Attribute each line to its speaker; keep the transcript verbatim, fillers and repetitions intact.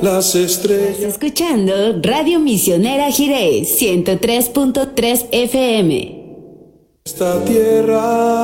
Speaker 1: las estrellas.
Speaker 2: Estás escuchando Radio Misionera Jiré, ciento tres punto tres F M.
Speaker 1: Esta tierra